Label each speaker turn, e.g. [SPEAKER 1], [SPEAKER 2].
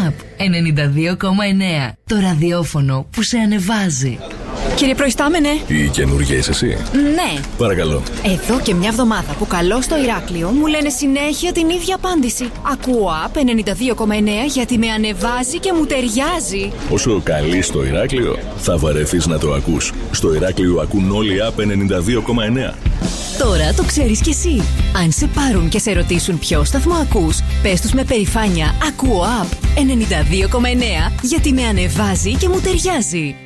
[SPEAKER 1] App 92,9. Το ραδιόφωνο που σε ανεβάζει.
[SPEAKER 2] Κύριε Προϊστάμενε.
[SPEAKER 3] Η καινούργια είσαι εσύ?
[SPEAKER 2] Ναι.
[SPEAKER 3] Παρακαλώ.
[SPEAKER 2] Εδώ και μια εβδομάδα που καλώ στο Ηράκλειο μου λένε συνέχεια την ίδια απάντηση. Ακούω App 92,9 γιατί με ανεβάζει και μου ταιριάζει.
[SPEAKER 3] Όσο καλεί στο Ηράκλειο, θα βαρεθείς να το ακούς. Στο Ηράκλειο ακούν όλοι App 92,9.
[SPEAKER 1] Τώρα το ξέρεις κι εσύ. Αν σε πάρουν και σε ρωτήσουν ποιο σταθμό ακούς, πες τους με περηφάνεια. Ακούω App 92,9 γιατί με ανεβάζει και μου ταιριάζει.